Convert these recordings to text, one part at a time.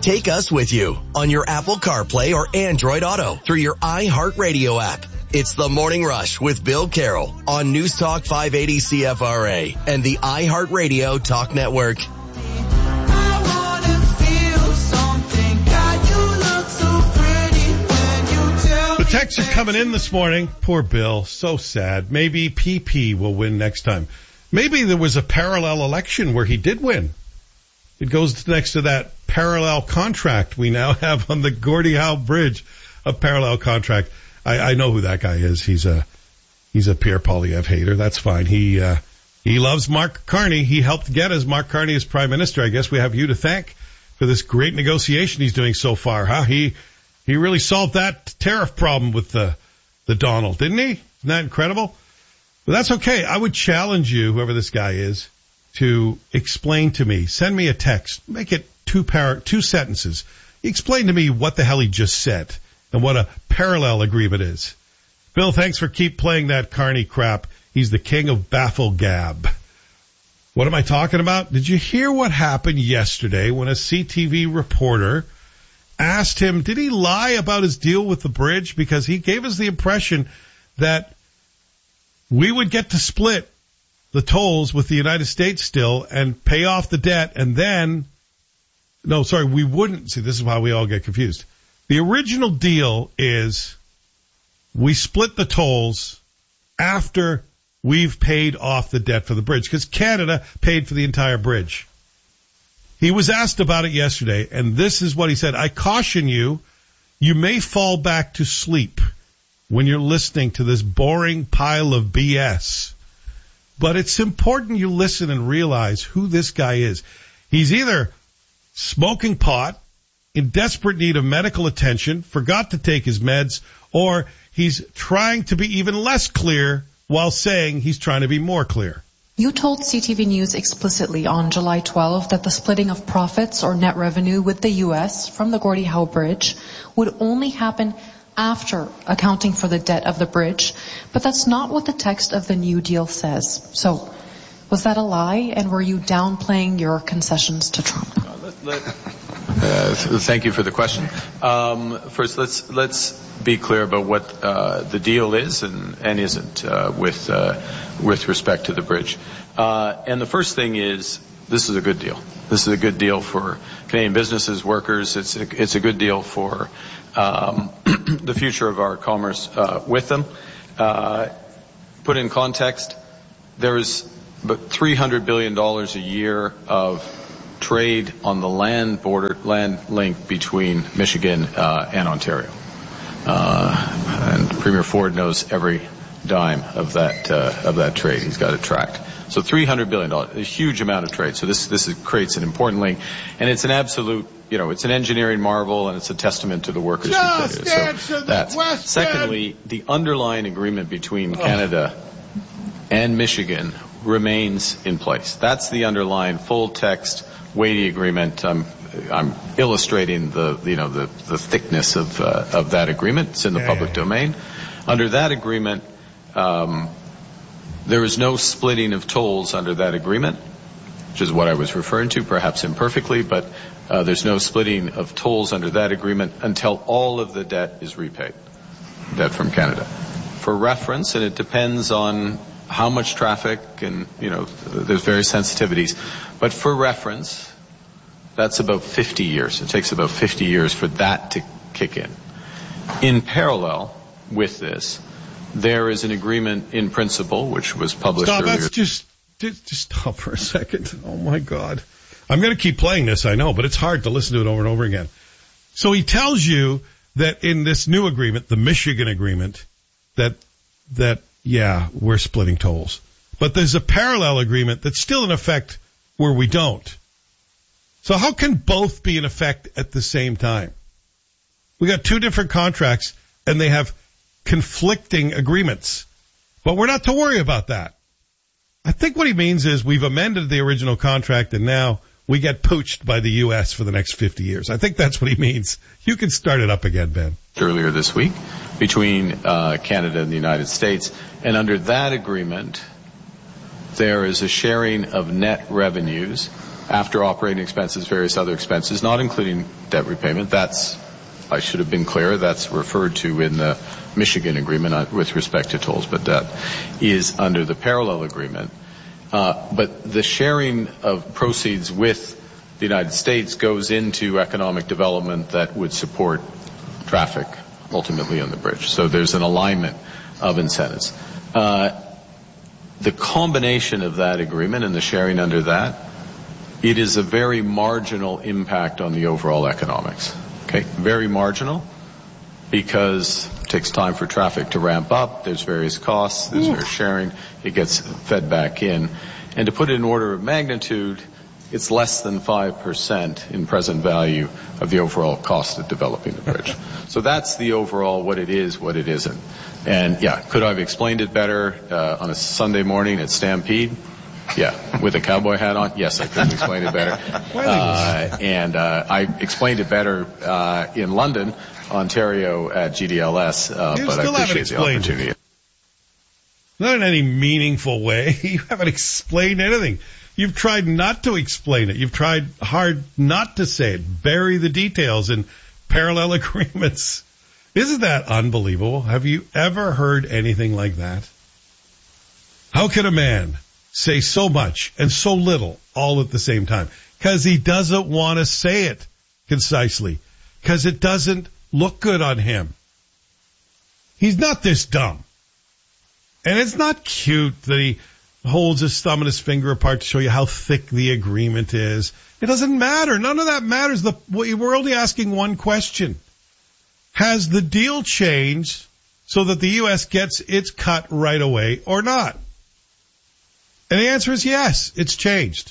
Take us with you on your Apple CarPlay or Android Auto through your iHeartRadio app. It's The Morning Rush with Bill Carroll on News Talk 580 CFRA and the iHeartRadio Talk Network. The texts are coming in this morning. Poor Bill. So sad. Maybe PP will win next time. Maybe there was a parallel election where he did win. It goes next to that parallel contract we now have on the Gordie Howe Bridge, a parallel contract. I know who that guy is. He's a Pierre Poilievre hater. That's fine. He loves Mark Carney. He helped get us Mark Carney as Prime Minister. I guess we have you to thank for this great negotiation he's doing so far, huh? He really solved that tariff problem with the Donald, didn't he? Isn't that incredible? But that's okay. I would challenge you, whoever this guy is, to explain to me. Send me a text. Make it two sentences. Explain to me what the hell he just said and what a parallel agreement is. Bill, thanks for keep playing that Carney crap. He's the king of baffle gab. What am I talking about? Did you hear what happened yesterday when a CTV reporter asked him, did he lie about his deal with the bridge? Because he gave us the impression that we would get to split the tolls with the United States still and pay off the debt, and then, we wouldn't. See, this is why we all get confused. The original deal is we split the tolls after we've paid off the debt for the bridge, because Canada paid for the entire bridge. He was asked about it yesterday, and this is what he said. I caution you, you may fall back to sleep when you're listening to this boring pile of BS. But it's important you listen and realize who this guy is. He's either smoking pot, in desperate need of medical attention, forgot to take his meds, or he's trying to be even less clear while saying he's trying to be more clear. You told CTV News explicitly on July 12 that the splitting of profits or net revenue with the U.S. from the Gordie Howe Bridge would only happen after accounting for the debt of the bridge, but that's not what the text of the new deal says. So, was that a lie, and were you downplaying your concessions to Trump? Thank you for the question. First, let's be clear about what the deal is and isn't with respect to the bridge. And the first thing is, this is a good deal. This is a good deal for Canadian businesses, workers. It's a good deal for the future of our commerce with them. Put in context, there is about $300 billion a year of trade on the land link between Michigan and Ontario. And Premier Ford knows every dime of that trade. He's got it tracked. So $300 billion, a huge amount of trade. So this creates an important link, and it's an absolute, it's an engineering marvel, and it's a testament to the workers who created it. So that's. Secondly, the underlying agreement between Canada and Michigan remains in place. That's the underlying full text, weighty agreement. I'm illustrating the thickness of that agreement. It's in the public domain. Under that agreement, there is no splitting of tolls under that agreement, which is what I was referring to, perhaps imperfectly, but there's no splitting of tolls under that agreement until all of the debt is repaid, debt from Canada. For reference, and it depends on how much traffic and, there's various sensitivities, but for reference, that's about 50 years. It takes about 50 years for that to kick in. In parallel with this, there is an agreement in principle, which was published earlier. Stop, just stop for a second. Oh, my God. I'm going to keep playing this, I know, but it's hard to listen to it over and over again. So he tells you that in this new agreement, the Michigan agreement, that we're splitting tolls. But there's a parallel agreement that's still in effect where we don't. So how can both be in effect at the same time? We got two different contracts, and they have conflicting agreements. But we're not to worry about that. I think what he means is we've amended the original contract, and now we get poached by the U.S. for the next 50 years. I think that's what he means. You can start it up again, Ben. Earlier this week between Canada and the United States. And under that agreement, there is a sharing of net revenues after operating expenses, various other expenses, not including debt repayment. I should have been clear, that's referred to in the Michigan agreement with respect to tolls, but that is under the parallel agreement. But the sharing of proceeds with the United States goes into economic development that would support traffic ultimately on the bridge. So there's an alignment of incentives. The combination of that agreement and the sharing under that, it is a very marginal impact on the overall economics. Okay, very marginal, because it takes time for traffic to ramp up. There's various costs. There's various sharing. It gets fed back in. And to put it in order of magnitude, it's less than 5% in present value of the overall cost of developing the bridge. So that's the overall what it is, what it isn't. And yeah, could I have explained it better on a Sunday morning at Stampede? Yeah, with a cowboy hat on? Yes, I could have explained it better. And I explained it better in London, Ontario at GDLS, but I appreciate the opportunity. Not in any meaningful way. You haven't explained anything. You've tried not to explain it. You've tried hard not to say it. Bury the details in parallel agreements. Isn't that unbelievable? Have you ever heard anything like that? How can a man say so much and so little all at the same time? Because he doesn't want to say it concisely. Because it doesn't look good on him. He's not this dumb. And it's not cute that he holds his thumb and his finger apart to show you how thick the agreement is. It doesn't matter. None of that matters. We're only asking one question. Has the deal changed so that the U.S. gets its cut right away or not? And the answer is yes, it's changed.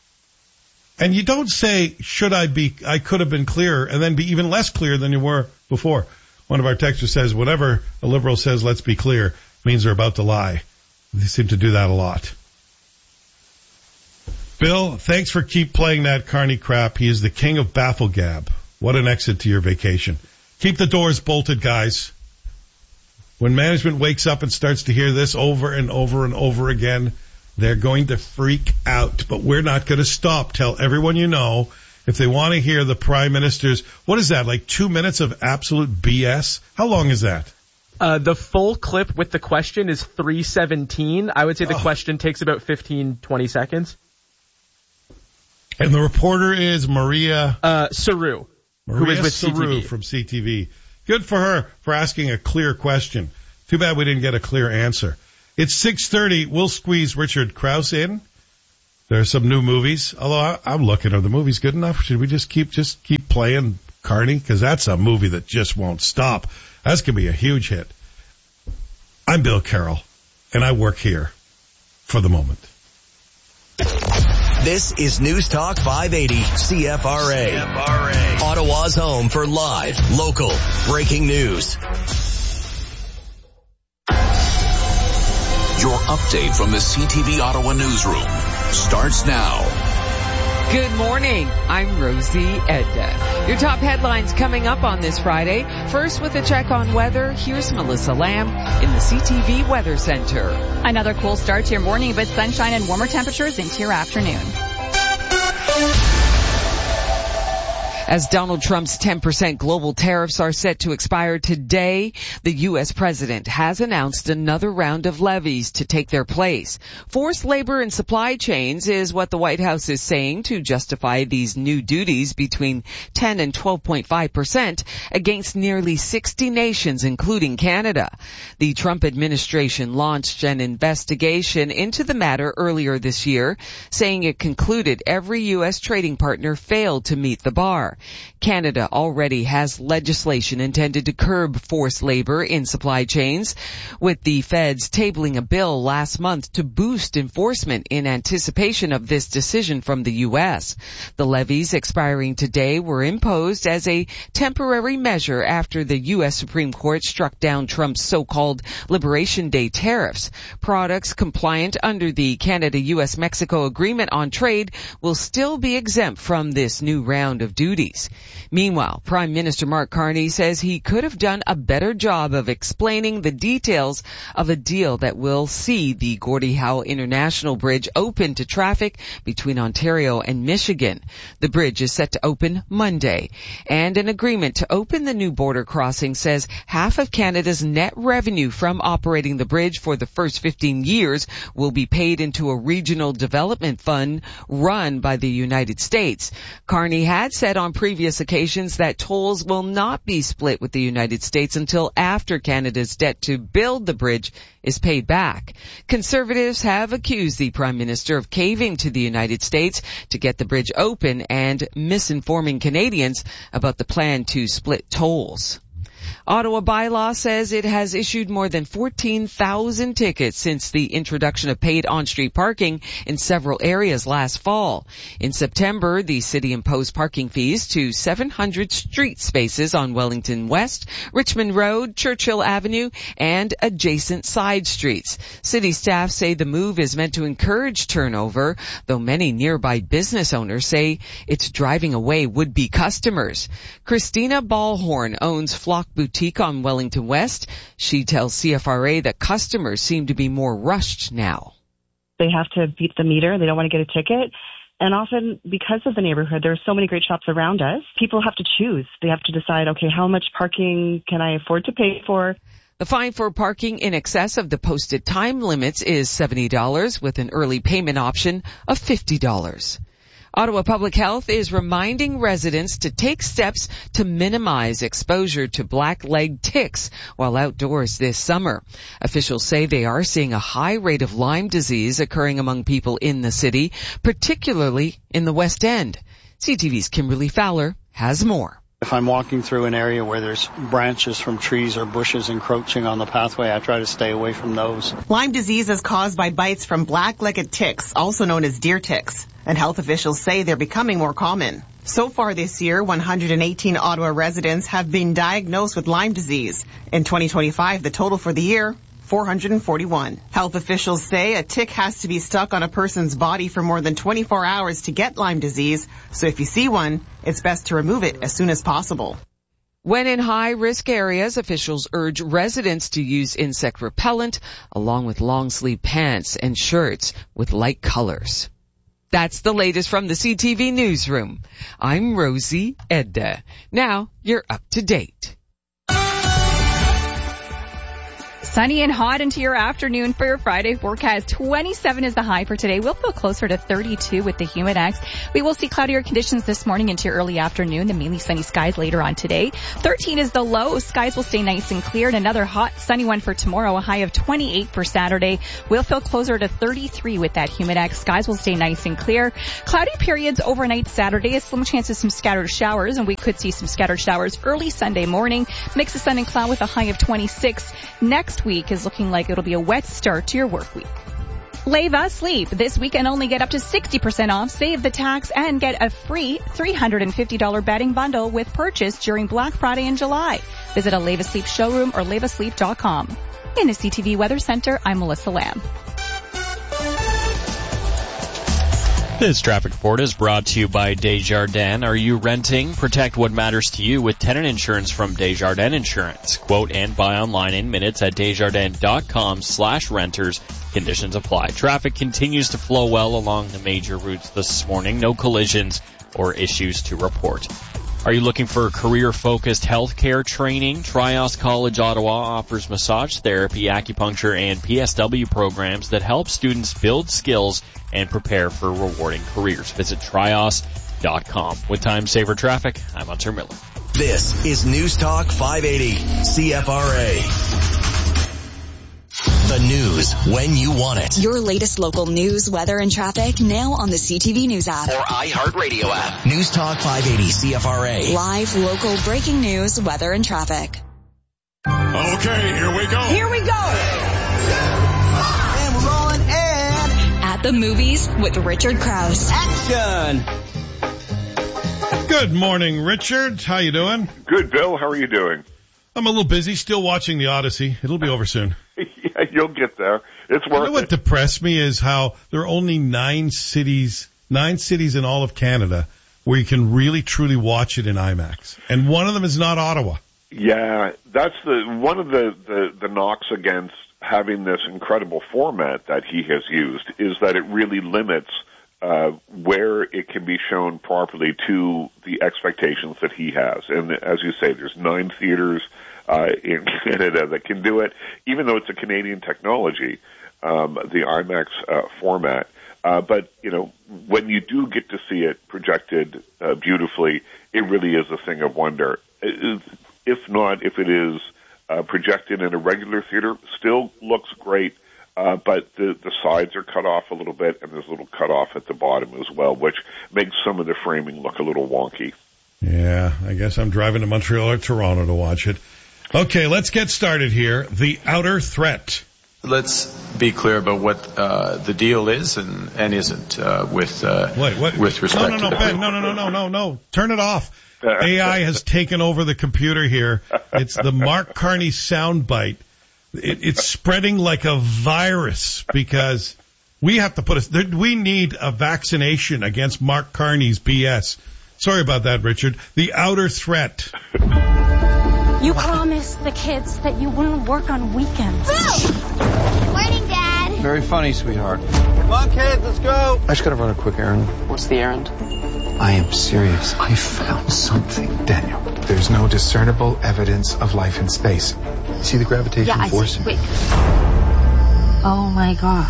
And you don't say, I could have been clearer, and then be even less clear than you were before. One of our texters says, whenever a liberal says, let's be clear, means they're about to lie. They seem to do that a lot. Bill, thanks for keep playing that Carney crap. He is the king of Bafflegab. What an exit to your vacation. Keep the doors bolted, guys. When management wakes up and starts to hear this over and over and over again, they're going to freak out. But we're not going to stop. Tell everyone you know, if they want to hear the Prime Minister's, what is that, like 2 minutes of absolute BS? How long is that? The full clip with the question is 3:17. I would say the question takes about 15, 20 seconds. And the reporter is Maria Saru, who is with Saru CTV. From CTV. Good for her for asking a clear question. Too bad we didn't get a clear answer. It's 6:30. We'll squeeze Richard Krause in. There are some new movies. Although I'm looking, are the movies good enough? Should we just keep playing Carney? Because that's a movie that just won't stop. That's going to be a huge hit. I'm Bill Carroll, and I work here for the moment. This is News Talk 580 CFRA. Ottawa's home for live, local, breaking news. Your update from the CTV Ottawa newsroom starts now. Good morning. I'm Rosie Edda. Your top headlines coming up on this Friday. First, with a check on weather, here's Melissa Lamb in the CTV Weather Center. Another cool start to your morning, but sunshine and warmer temperatures into your afternoon. As Donald Trump's 10% global tariffs are set to expire today, the U.S. president has announced another round of levies to take their place. Forced labor in supply chains is what the White House is saying to justify these new duties between 10 and 12.5% against nearly 60 nations, including Canada. The Trump administration launched an investigation into the matter earlier this year, saying it concluded every U.S. trading partner failed to meet the bar. Canada already has legislation intended to curb forced labor in supply chains, with the feds tabling a bill last month to boost enforcement in anticipation of this decision from the U.S. The levies expiring today were imposed as a temporary measure after the U.S. Supreme Court struck down Trump's so-called Liberation Day tariffs. Products compliant under the Canada-U.S.-Mexico Agreement on Trade will still be exempt from this new round of duties. cities. Meanwhile, Prime Minister Mark Carney says he could have done a better job of explaining the details of a deal that will see the Gordie Howe International Bridge open to traffic between Ontario and Michigan. The bridge is set to open Monday, and an agreement to open the new border crossing says half of Canada's net revenue from operating the bridge for the first 15 years will be paid into a regional development fund run by the United States. Carney had said on previous occasions that tolls will not be split with the United States until after Canada's debt to build the bridge is paid back. Conservatives have accused the Prime Minister of caving to the United States to get the bridge open and misinforming Canadians about the plan to split tolls. Ottawa bylaw says it has issued more than 14,000 tickets since the introduction of paid on-street parking in several areas last fall. In September, the city imposed parking fees to 700 street spaces on Wellington West, Richmond Road, Churchill Avenue, and adjacent side streets. City staff say the move is meant to encourage turnover, though many nearby business owners say it's driving away would-be customers. Christina Ballhorn owns Flock Boutique on Wellington West. She tells CFRA that customers seem to be more rushed now. They have to beat the meter. They don't want to get a ticket. And often, because of the neighborhood, there are so many great shops around us, people have to choose. They have to decide, okay, how much parking can I afford to pay for? The fine for parking in excess of the posted time limits is $70 with an early payment option of $50. Ottawa Public Health is reminding residents to take steps to minimize exposure to black-leg ticks while outdoors this summer. Officials say they are seeing a high rate of Lyme disease occurring among people in the city, particularly in the West End. CTV's Kimberly Fowler has more. If I'm walking through an area where there's branches from trees or bushes encroaching on the pathway, I try to stay away from those. Lyme disease is caused by bites from black-legged ticks, also known as deer ticks, and health officials say they're becoming more common. So far this year, 118 Ottawa residents have been diagnosed with Lyme disease. In 2025, the total for the year, 441. Health officials say a tick has to be stuck on a person's body for more than 24 hours to get Lyme disease, so if you see one, it's best to remove it as soon as possible. When in high-risk areas, officials urge residents to use insect repellent along with long-sleeve pants and shirts with light colors. That's the latest from the CTV Newsroom. I'm Rosie Edda. Now you're up to date. Sunny and hot into your afternoon for your Friday forecast. 27 is the high for today. We'll feel closer to 32 with the Humidex. We will see cloudier conditions this morning into your early afternoon, then mainly sunny skies later on today. 13 is the low. Skies will stay nice and clear. And another hot, sunny one for tomorrow, a high of 28 for Saturday. We'll feel closer to 33 with that Humidex. Skies will stay nice and clear. Cloudy periods overnight Saturday. A slim chance of some scattered showers, and we could see some scattered showers early Sunday morning. Mix of sun and cloud with a high of 26. Next week is looking like it'll be a wet start to your work week. Leva Sleep. This weekend only get up to 60% off, save the tax, and get a free $350 bedding bundle with purchase during Black Friday in July. Visit a Leva Sleep showroom or levasleep.com. In the CTV Weather Center, I'm Melissa Lamb. This traffic report is brought to you by Desjardins. Are you renting? Protect what matters to you with tenant insurance from Desjardins Insurance. Quote and buy online in minutes at desjardins.com/renters. Conditions apply. Traffic continues to flow well along the major routes this morning. No collisions or issues to report. Are you looking for career-focused healthcare training? Trios College Ottawa offers massage therapy, acupuncture, and PSW programs that help students build skills and prepare for rewarding careers. Visit trios.com. With time saver traffic, I'm Hunter Miller. This is News Talk 580 CFRA. The news when you want it. Your latest local news, weather, and traffic now on the CTV News app. Or iHeartRadio app. News Talk 580 CFRA. Live, local, breaking news, weather, and traffic. Okay, here we go. Here we go. And we're rolling in. At the movies with Richard Krause. Action. Good morning, Richard. How you doing? Good, Bill. How are you doing? I'm a little busy, still watching The Odyssey. It'll be over soon. Yeah, you'll get there. It's worth it. You know what depressed me is how there are only 9 cities in all of Canada where you can really truly watch it in IMAX. And one of them is not Ottawa. Yeah, that's one of the knocks against having this incredible format that he has used is that it really limits where it can be shown properly to the expectations that he has. And as you say, there's 9 theaters in Canada that can do it, even though it's a Canadian technology, the IMAX format. But, when you do get to see it projected beautifully, it really is a thing of wonder. If it is projected in a regular theater, still looks great. But the sides are cut off a little bit, and there's a little cut off at the bottom as well, which makes some of the framing look a little wonky. Yeah, I guess I'm driving to Montreal or Toronto to watch it. Okay, let's get started here. The Outer Threat. Let's be clear about what the deal is and isn't with respect to Ben, no. Turn it off. AI has taken over the computer here. It's the Mark Carney soundbite. It's spreading like a virus because we have to we need a vaccination against Mark Carney's BS. Sorry about that, Richard. The Outer Threat. You promised the kids that you wouldn't work on weekends. Boo! Morning, Dad. Very funny, sweetheart. Come on, kids, let's go. I just gotta run a quick errand. What's the errand? I am serious. I found something, Daniel. There's no discernible evidence of life in space. See the gravitational force? Wait. Oh my God.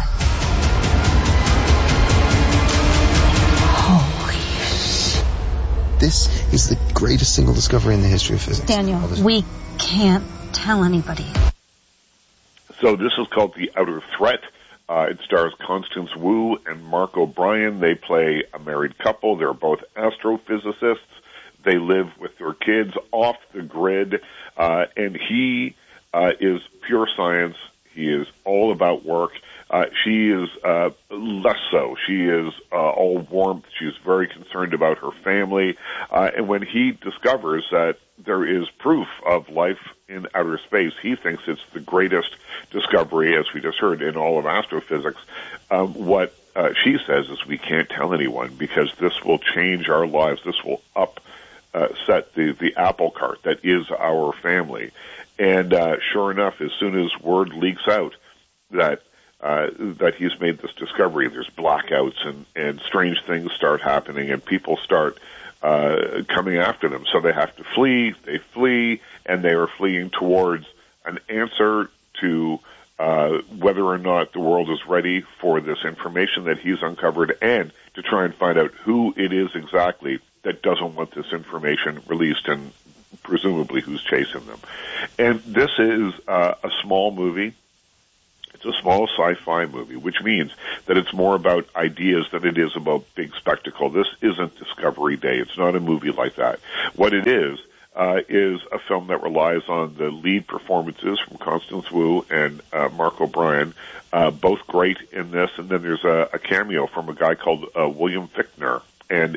Holy shit. This is the greatest single discovery in the history of physics. Daniel, we can't tell anybody. So this is called The Outer Threat. It stars Constance Wu and Mark O'Brien. They play a married couple. They're both astrophysicists. They live with their kids off the grid, and he is pure science. He is all about work. She is less so. She is all warmth. She's very concerned about her family. And when he discovers that there is proof of life in outer space, he thinks it's the greatest discovery, as we just heard, in all of astrophysics. What she says is we can't tell anyone because this will change our lives. This will upset the apple cart that is our family. And sure enough, as soon as word leaks out that he's made this discovery, there's blackouts and strange things start happening, and people start coming after them. So they have to flee. They flee, and they are fleeing towards an answer to whether or not the world is ready for this information that he's uncovered, and to try and find out who it is exactly that doesn't want this information released, and presumably who's chasing them. And this is a small movie. It's a small sci-fi movie, which means that it's more about ideas than it is about big spectacle. This isn't Discovery Day. It's not a movie like that. What it is a film that relies on the lead performances from Constance Wu and Mark O'Brien, both great in this. And then there's a cameo from a guy called William Fichtner. And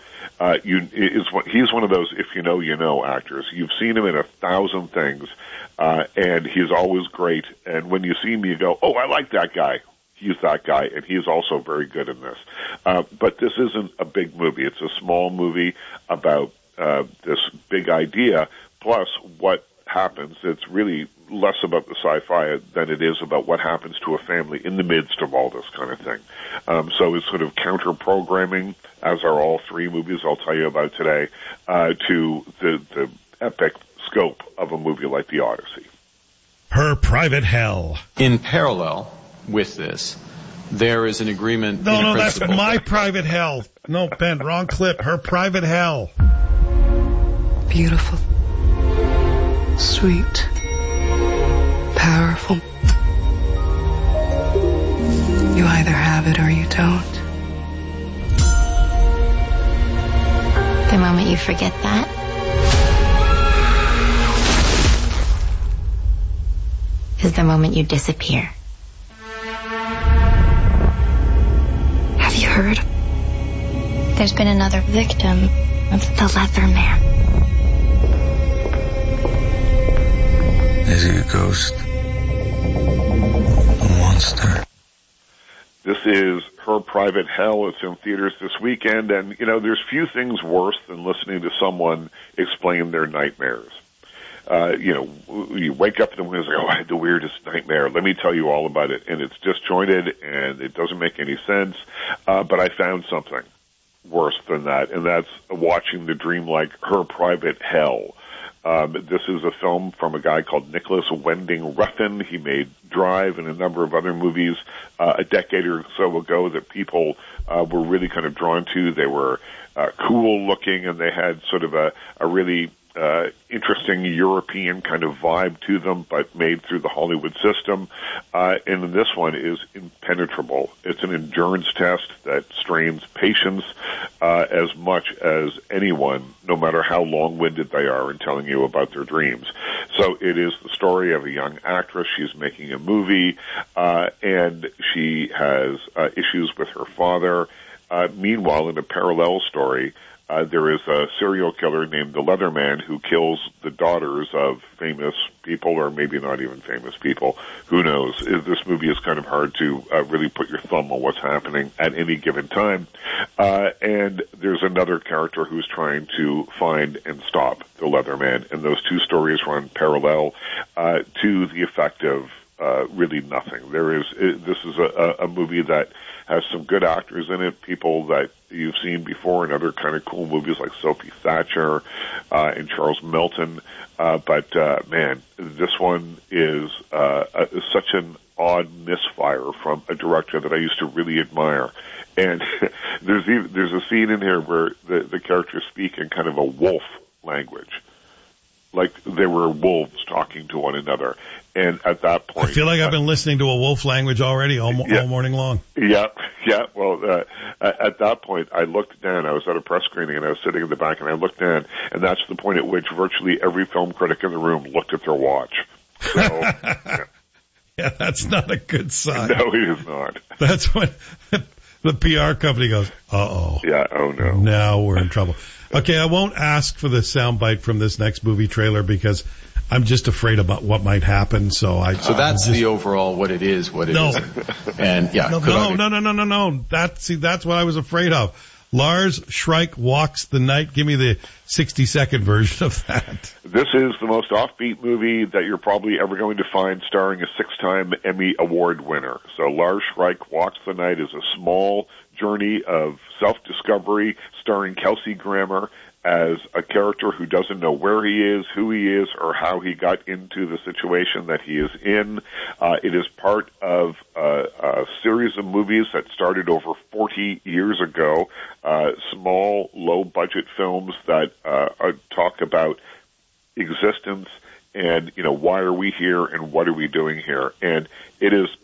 he's one of those if you know actors. You've seen him in 1,000 things, and he's always great. And when you see him, you go, "Oh, I like that guy." He's that guy, and he's also very good in this. But this isn't a big movie. It's a small movie about this big idea, plus what happens. It's really less about the sci-fi than it is about what happens to a family in the midst of all this kind of thing. So it's sort of counter-programming, as are all three movies I'll tell you about today, to the epic scope of a movie like The Odyssey. Her Private Hell. In parallel with this, there is an agreement. No, that's My Private Hell. No, Ben, wrong clip. Her Private Hell. Beautiful. Sweet. Powerful. You either have it or you don't. The moment you forget that, is the moment you disappear. Have you heard? There's been another victim of the Leather Man. Is he a ghost? A monster? This is Her Private Hell. It's in theaters this weekend, and, there's few things worse than listening to someone explain their nightmares. You wake up in the morning and say, I had the weirdest nightmare. Let me tell you all about it. And it's disjointed, and it doesn't make any sense. But I found something worse than that, and that's watching the dream like Her Private Hell. This is a film from a guy called Nicholas Winding Refn. He made Drive and a number of other movies a decade or so ago that people were really kind of drawn to. They were cool looking, and they had sort of a really interesting European kind of vibe to them, but made through the Hollywood system. And this one is impenetrable. It's an endurance test that strains patience as much as anyone, no matter how long-winded they are in telling you about their dreams. So it is the story of a young actress. She's making a movie, and she has issues with her father. Meanwhile, in a parallel story, there is a serial killer named the Leatherman who kills the daughters of famous people, or maybe not even famous people. Who knows? This movie is kind of hard to really put your thumb on what's happening at any given time. And there's another character who's trying to find and stop the Leatherman, and those two stories run parallel to the effect of really nothing. This is a movie that has some good actors in it, people that you've seen before in other kind of cool movies like Sophie Thatcher and Charles Melton. But man, this one is such an odd misfire from a director that I used to really admire. And there's a scene in here where the characters speak in kind of a wolf language, like they were wolves talking to one another. And at that point, I feel like I've been listening to a wolf language already all morning long. Yeah. Well, at that point, I looked down. I was at a press screening, and I was sitting in the back, and I looked down, and that's the point at which virtually every film critic in the room looked at their watch. So, yeah, that's not a good sign. No, it is not. That's when the PR company goes, uh-oh. Yeah, oh no. Now we're in trouble. Okay, I won't ask for the soundbite from this next movie trailer because I'm just afraid about what might happen. So that's the overall what it is, what it isn't. And yeah, no. That's what I was afraid of. Lars Schreik Walks the Night. Give me the 60-second version of that. This is the most offbeat movie that you're probably ever going to find, starring a 6-time Emmy Award winner. So Lars Schreik Walks the Night is a small journey of self-discovery, starring Kelsey Grammer as a character who doesn't know where he is, who he is, or how he got into the situation that he is in. It is part of a series of movies that started over 40 years ago, small, low-budget films that talk about existence and, why are we here and what are we doing here? And it is,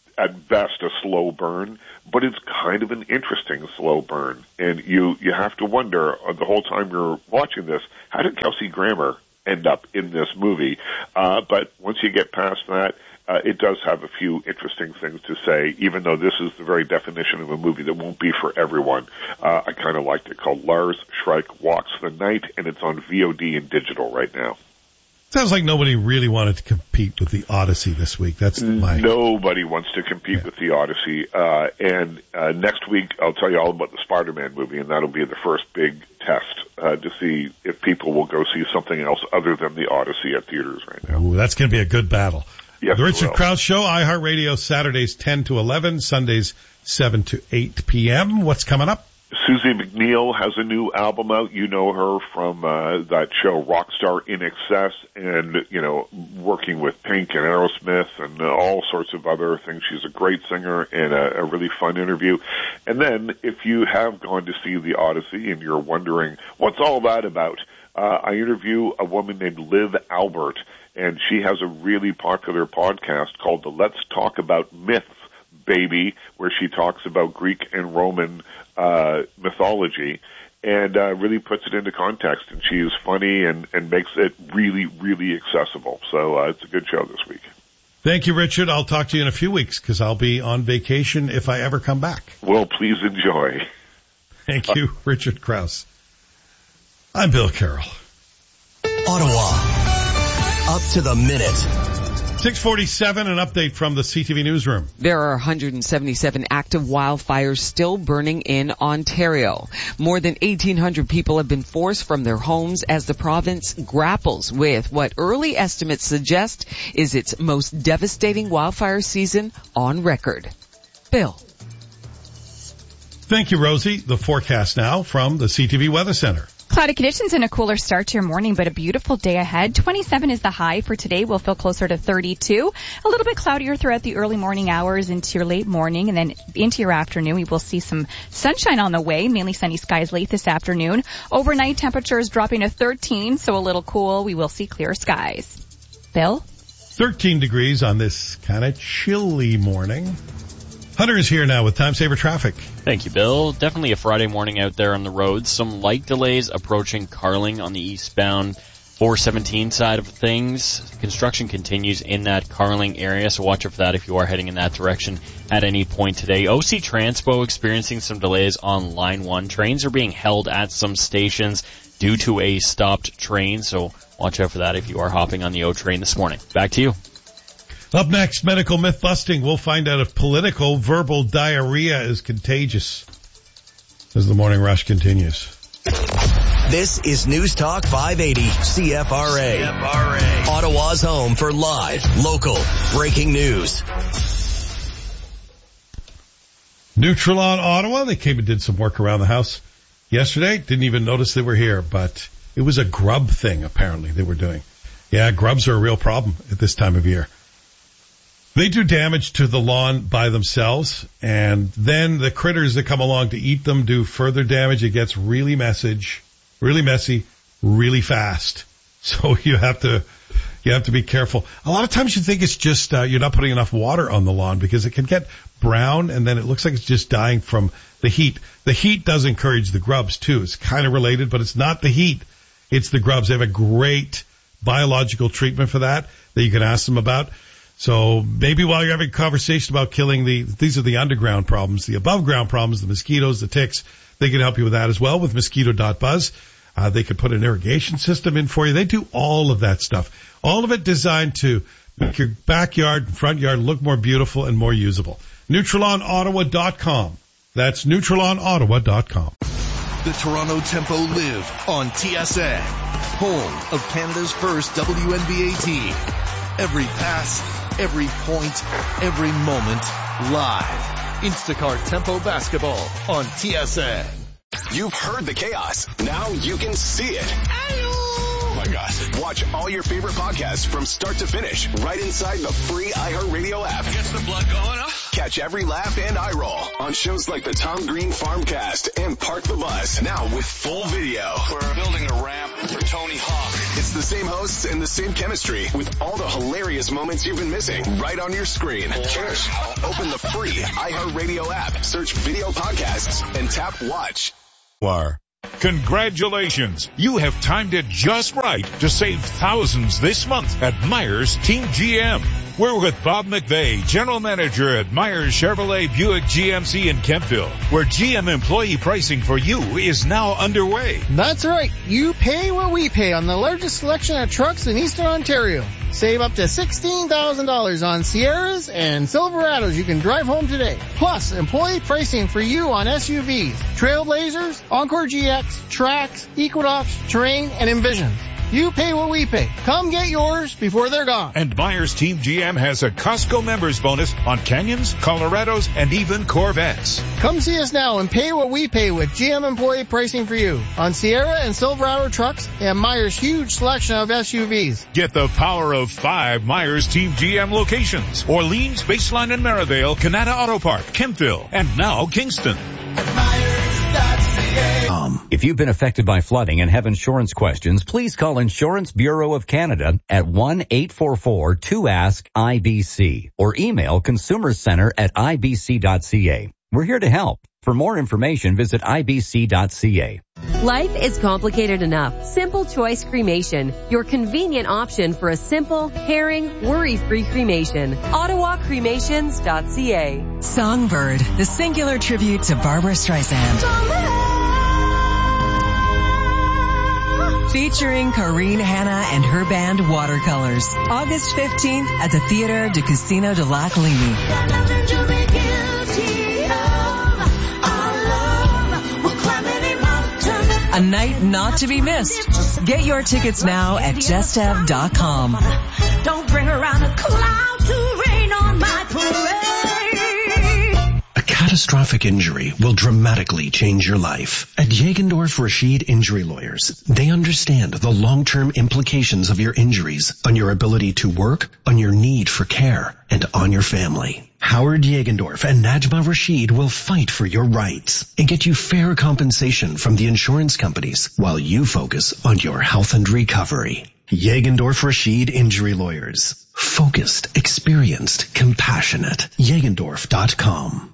at best, a slow burn, but it's kind of an interesting slow burn. And you have to wonder the whole time you're watching this, how did Kelsey Grammer end up in this movie? But once you get past that, it does have a few interesting things to say, even though this is the very definition of a movie that won't be for everyone. I kind of liked it, called Lars Schreik Walks the Night, and it's on VOD and digital right now. Sounds like nobody really wanted to compete with the Odyssey this week. Nobody wants to compete with the Odyssey. And next week, I'll tell you all about the Spider-Man movie, and that'll be the first big test to see if people will go see something else other than the Odyssey at theaters right now. Ooh, that's going to be a good battle. Yes, the Richard Krause Show, iHeartRadio, Saturdays 10 to 11, Sundays 7 to 8 p.m. What's coming up? Susie McNeil has a new album out. You know her from that show Rockstar in Excess, and working with Pink and Aerosmith and all sorts of other things. She's a great singer and a really fun interview. And then if you have gone to see the Odyssey and you're wondering what's all that about, I interview a woman named Liv Albert, and she has a really popular podcast called the Let's Talk About Myths Baby, where she talks about Greek and Roman mythology and really puts it into context. And she is funny and makes it really, really accessible. So it's a good show this week. Thank you, Richard. I'll talk to you in a few weeks because I'll be on vacation if I ever come back. Well, please enjoy. Thank you, Richard Krause. I'm Bill Carroll. Ottawa, up to the minute. 6:47, an update from the CTV newsroom. There are 177 active wildfires still burning in Ontario. More than 1,800 people have been forced from their homes as the province grapples with what early estimates suggest is its most devastating wildfire season on record. Bill. Thank you, Rosie. The forecast now from the CTV Weather Center. Cloudy conditions and a cooler start to your morning, but a beautiful day ahead. 27 is the high for today. We'll feel closer to 32. A little bit cloudier throughout the early morning hours into your late morning, and then into your afternoon. We will see some sunshine on the way, mainly sunny skies late this afternoon. Overnight temperatures dropping to 13, so a little cool. We will see clear skies. Bill? 13 degrees on this kind of chilly morning. Hunter is here now with Time Saver Traffic. Thank you, Bill. Definitely a Friday morning out there on the roads. Some light delays approaching Carling on the eastbound 417 side of things. Construction continues in that Carling area, so watch out for that if you are heading in that direction at any point today. OC Transpo experiencing some delays on Line 1. Trains are being held at some stations due to a stopped train, so watch out for that if you are hopping on the O train this morning. Back to you. Up next, medical myth busting. We'll find out if political verbal diarrhea is contagious as the morning rush continues. This is News Talk 580 CFRA. Ottawa's home for live, local, breaking news. Nutrilon Ottawa, they came and did some work around the house yesterday. Didn't even notice they were here, but it was a grub thing apparently they were doing. Yeah, grubs are a real problem at this time of year. They do damage to the lawn by themselves, and then the critters that come along to eat them do further damage. It gets really messy, really fast. So you have to be careful. A lot of times you think it's just you're not putting enough water on the lawn because it can get brown and then it looks like it's just dying from the heat. The heat does encourage the grubs too. It's kind of related, but it's not the heat. It's the grubs. They have a great biological treatment for that you can ask them about. So maybe while you're having a conversation about killing these are the underground problems, the above ground problems, the mosquitoes, the ticks, they can help you with that as well with mosquito.buzz. They could put an irrigation system in for you. They do all of that stuff. All of it designed to make your backyard and front yard look more beautiful and more usable. NutrilonOttawa.com. That's NutrilonOttawa.com. The Toronto Tempo live on TSN, home of Canada's first WNBA team. Every pass, every point, every moment, live. Instacart Tempo Basketball on TSN. You've heard the chaos. Now you can see it. Oh my gosh. Watch all your favorite podcasts from start to finish right inside the free iHeartRadio app. Gets the blood going, huh? Catch every laugh and eye roll on shows like the Tom Green Farmcast and Park the Bus. Now with full video. We're building a ramp for Tony Hawk. It's the same hosts and the same chemistry with all the hilarious moments you've been missing right on your screen. Just open the free iHeartRadio app, search video podcasts, and tap watch. Congratulations! You have timed it just right to save thousands this month at Myers Team GM. We're with Bob McVeigh, General Manager at Myers Chevrolet Buick GMC in Kemptville, where GM employee pricing for you is now underway. That's right. You pay what we pay on the largest selection of trucks in Eastern Ontario. Save up to $16,000 on Sierras and Silverados you can drive home today. Plus, employee pricing for you on SUVs, Trailblazers, Encore GX, Trax, Equinox, Terrain, and Envisions. You pay what we pay. Come get yours before they're gone. And Myers Team GM has a Costco members bonus on Canyons, Colorados, and even Corvettes. Come see us now and pay what we pay with GM employee pricing for you on Sierra and Silverado trucks and Myers' huge selection of SUVs. Get the power of 5 Myers Team GM locations. Orleans, Baseline and Merivale, Canada Auto Park, Kemptville, and now Kingston. If you've been affected by flooding and have insurance questions, please call Insurance Bureau of Canada at 1-844-2ASK-IBC or email consumerscenter@ibc.ca. We're here to help. For more information, visit ibc.ca. Life is complicated enough. Simple Choice Cremation, your convenient option for a simple, caring, worry-free cremation. OttawaCremations.ca. Songbird, the singular tribute to Barbra Streisand. Featuring Karine Hanna and her band Watercolors. August 15th at the Theater de Casino de la Colini. A night not to be missed. Get your tickets now at justev.com. Don't bring around a cloud to rain on my parade. A catastrophic injury will dramatically change your life. At Jagendorf Rashid Injury Lawyers, they understand the long-term implications of your injuries on your ability to work, on your need for care, and on your family. Howard Jagendorf and Najma Rashid will fight for your rights and get you fair compensation from the insurance companies while you focus on your health and recovery. Jagendorf Rashid Injury Lawyers. Focused, experienced, compassionate. Jagendorf.com.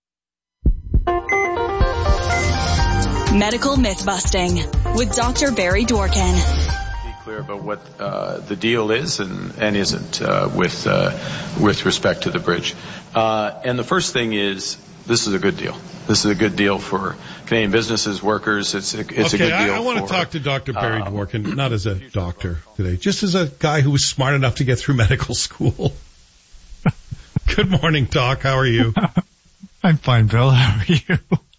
Medical Myth-Busting with Dr. Barry Dworkin. Clear about what the deal is and isn't with respect to the bridge. And the first thing is, this is a good deal. This is a good deal for Canadian businesses, workers. It's a good deal. I want to talk to Dr. Barry Dworkin, not as a doctor today, just as a guy who was smart enough to get through medical school. Good morning, Doc. How are you? I'm fine, Bill. How are you?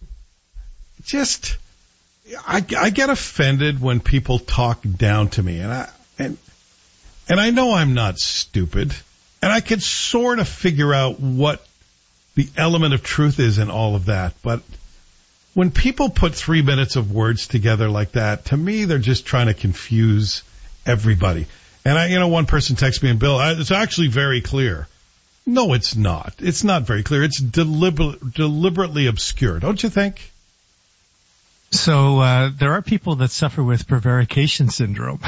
I get offended when people talk down to me, and I know I'm not stupid, and I can sort of figure out what the element of truth is in all of that. But when people put 3 minutes of words together like that, to me, they're just trying to confuse everybody. And one person texted me, and Bill, it's actually very clear. No, it's not. It's not very clear. It's deliberately obscure, don't you think? So there are people that suffer with prevarication syndrome.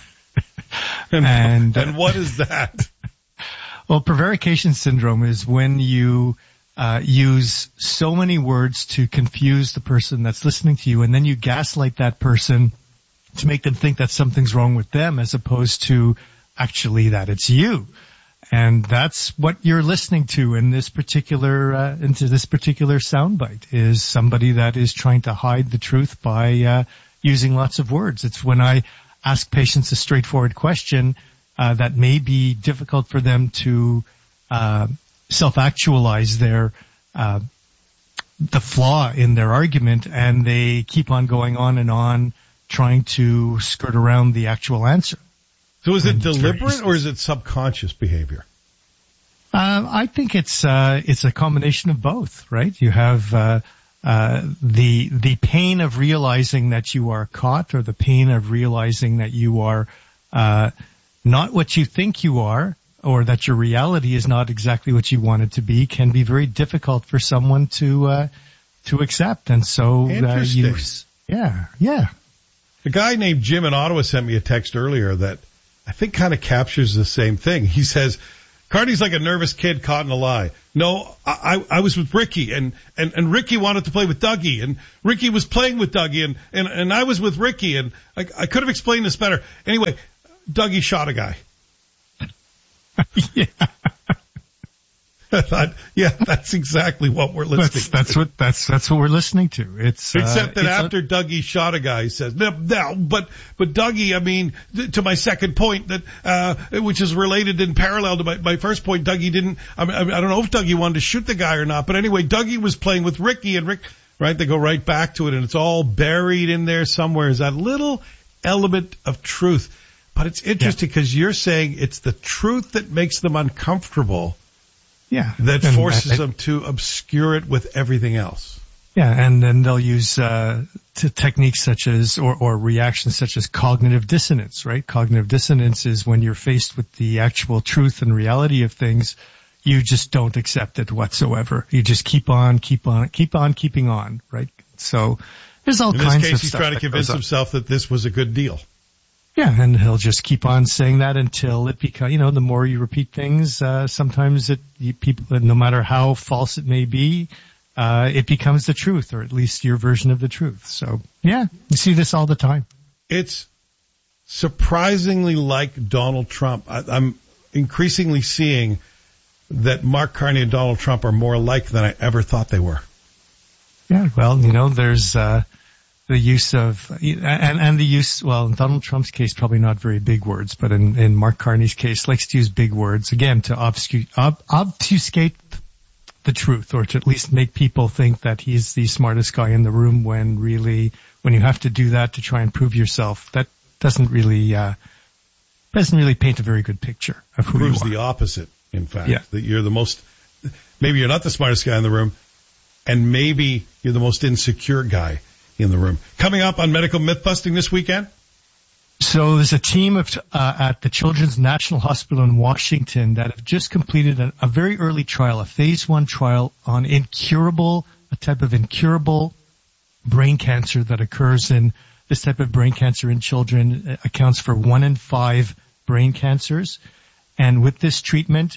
and what is that? Well, prevarication syndrome is when you use so many words to confuse the person that's listening to you, and then you gaslight that person to make them think that something's wrong with them as opposed to actually that it's you. And that's what you're listening to in this particular soundbite, is somebody that is trying to hide the truth by using lots of words. It's when I ask patients a straightforward question that may be difficult for them to self-actualize the flaw in their argument, and they keep on going on trying to skirt around the actual answer. So is it deliberate or is it subconscious behavior? I think it's a combination of both, right? You have the pain of realizing that you are caught, or the pain of realizing that you are not what you think you are, or that your reality is not exactly what you want it to be, can be very difficult for someone to accept. And so yeah. A guy named Jim in Ottawa sent me a text earlier that I think kind of captures the same thing. He says, Carney's like a nervous kid caught in a lie. No, I was with Ricky, and Ricky wanted to play with Dougie, and Ricky was playing with Dougie, and I was with Ricky, and I could have explained this better. Anyway, Dougie shot a guy. Yeah. I thought, yeah, that's exactly what we're listening to. That's what we're listening to. Except that after Dougie shot a guy, he says, no, but Dougie, I mean, to my second point that, which is related in parallel to my first point, Dougie didn't, I don't know if Dougie wanted to shoot the guy or not, but anyway, Dougie was playing with Ricky, and Rick, right, they go right back to it, and it's all buried in there somewhere. Is that little element of truth? But it's interesting because you're saying it's the truth that makes them uncomfortable. Yeah. That forces them to obscure it with everything else. Yeah, and then they'll use techniques such as, or reactions such as cognitive dissonance, right? Cognitive dissonance is when you're faced with the actual truth and reality of things, you just don't accept it whatsoever. You just keep on keeping on, right? So there's all kinds of stuff. In this case, he's trying to convince himself that this was a good deal. Yeah, and he'll just keep on saying that until it becomes, the more you repeat things, sometimes people, no matter how false it may be, it becomes the truth, or at least your version of the truth. So, yeah, you see this all the time. It's surprisingly like Donald Trump. I'm increasingly seeing that Mark Carney and Donald Trump are more alike than I ever thought they were. Yeah, well, there's the use of, and the use, well, in Donald Trump's case, probably not very big words, but in Mark Carney's case, likes to use big words, again, to obfuscate the truth, or to at least make people think that he's the smartest guy in the room, when really, when you have to do that to try and prove yourself, that doesn't really paint a very good picture of who you are. Proves the opposite, in fact. Yeah. That you're maybe you're not the smartest guy in the room, and maybe you're the most insecure guy in the room. Coming up on Medical Myth-Busting this weekend? So there's a team at the Children's National Hospital in Washington that have just completed a very early trial, a phase 1 trial on a type of incurable brain cancer that occurs in this type of brain cancer in children. Accounts for 1 in 5 brain cancers. And with this treatment,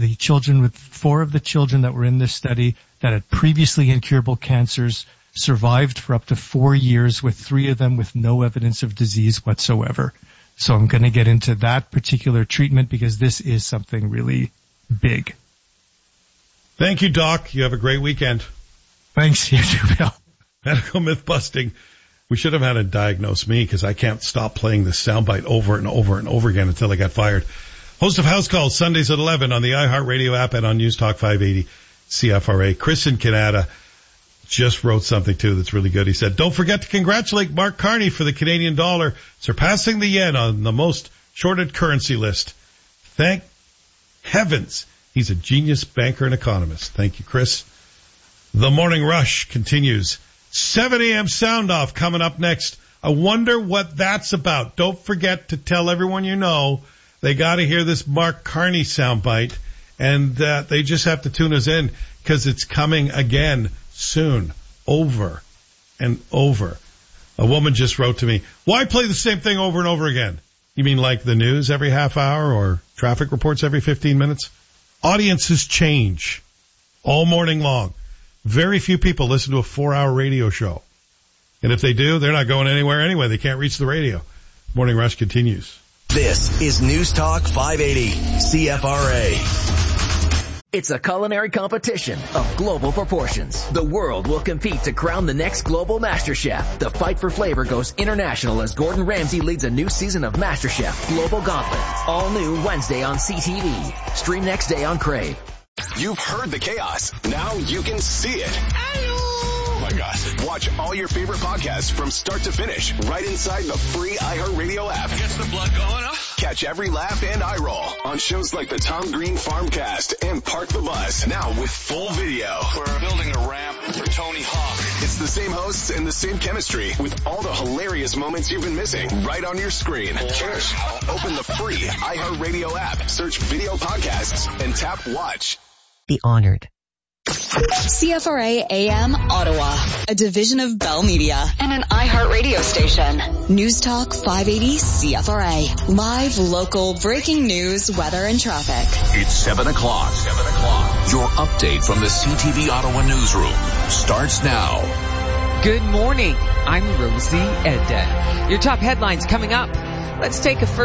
4 of the children that were in this study that had previously incurable cancers survived for up to 4 years, with 3 of them with no evidence of disease whatsoever. So I'm going to get into that particular treatment because this is something really big. Thank you, Doc. You have a great weekend. Thanks. You too, Bill. Medical Myth-Busting. We should have had to diagnose me, because I can't stop playing this soundbite over and over and over again until I got fired. Host of House Calls, Sundays at 11 on the iHeartRadio app and on News Talk 580 CFRA. Chris in Canada just wrote something, too, that's really good. He said, don't forget to congratulate Mark Carney for the Canadian dollar surpassing the yen on the most shorted currency list. Thank heavens. He's a genius banker and economist. Thank you, Chris. The Morning Rush continues. 7 a.m. sound off coming up next. I wonder what that's about. Don't forget to tell everyone you know they got to hear this Mark Carney soundbite, and they just have to tune us in, because it's coming again soon, over and over. A woman just wrote to me, why play the same thing over and over again? You mean like the news every half hour or traffic reports every 15 minutes? Audiences change all morning long. Very few people listen to a 4-hour radio show. And if they do, they're not going anywhere anyway. They can't reach the radio. Morning Rush continues. This is News Talk 580 CFRA. It's a culinary competition of global proportions. The world will compete to crown the next global MasterChef. The fight for flavor goes international as Gordon Ramsay leads a new season of MasterChef Global Gauntlet. All new Wednesday on CTV. Stream next day on Crave. You've heard the chaos. Now you can see it. Oh my gosh. Watch all your favorite podcasts from start to finish right inside the free iHeartRadio app. Gets the blood going, huh? Catch every laugh and eye roll on shows like the Tom Green Farmcast and Park the Bus. Now with full video. We're building a ramp for Tony Hawk. It's the same hosts and the same chemistry with all the hilarious moments you've been missing right on your screen. Cheers. Open the free iHeartRadio app, search video podcasts, and tap watch. Be honored. CFRA AM Ottawa, a division of Bell Media and an iHeartRadio station. News Talk 580 CFRA. Live, local, breaking news, weather, and traffic. It's 7 o'clock. Your update from the CTV Ottawa newsroom starts now. Good morning. I'm Rosie Edda. Your top headlines coming up. Let's take a first